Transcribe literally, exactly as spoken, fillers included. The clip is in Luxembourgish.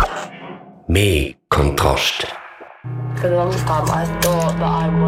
Mehr Kontrast. For the longest time, I thought that I